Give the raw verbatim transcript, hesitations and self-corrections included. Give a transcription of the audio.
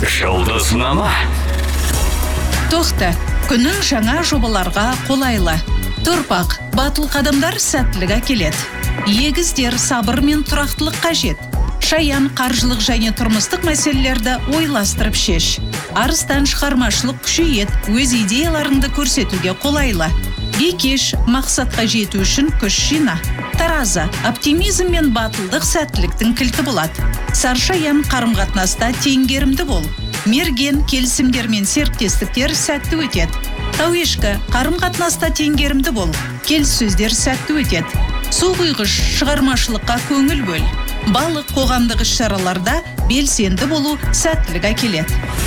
Жұлдызнама. Тоқта, күнің жаңа жобаларға қолайлы. Тұрпақ, батыл қадамдар сәттілік әкеледі. Егіздер сабыр мен тұрақтылық қажет. Шаян қаржылық және тұрмыстық мәселелерді ойластырып шеш. Арыстан шығармашылық күшейет, өз идеяларыңды көрсетуге қолайлы. Бекеш, мақсатқа жету үшін күш жина. Таразы, оптимизм мен батылдық сәттіліктің кілті болады. Саршаян, қарым-қатынаста теңгерімді бол. Мерген, келісімдер мен серіктестіктер сәтті өтеді. Тауешкі, қарым-қатынаста теңгерімді бол. Келіссөздер сәтті өтеді. Су құйғыш, шығармашылыққа көңіл бөл. Балық, қоғамдық іс-шараларда белсенді болу сәттілік әкеледі.